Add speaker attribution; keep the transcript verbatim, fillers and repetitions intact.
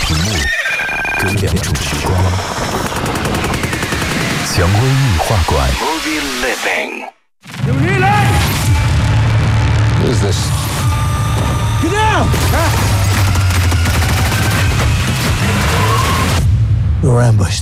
Speaker 1: 屏幕，隔两种时光。蔷薇异画馆。
Speaker 2: Movie Living.
Speaker 3: You hear that?
Speaker 1: What is this?
Speaker 3: Get down! Huh?
Speaker 4: We were ambushed.